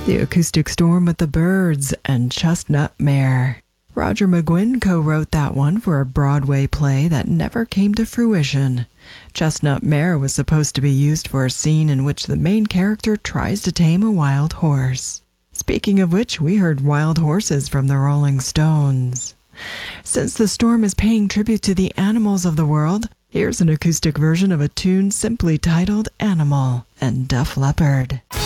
The Acoustic Storm with the Byrds and Chestnut Mare. Roger McGuinn co-wrote that one for a Broadway play that never came to fruition. Chestnut Mare was supposed to be used for a scene in which the main character tries to tame a wild horse. Speaking of which, we heard Wild Horses from the Rolling Stones. Since the storm is paying tribute to the animals of the world, here's an acoustic version of a tune simply titled Animal and Def Leppard.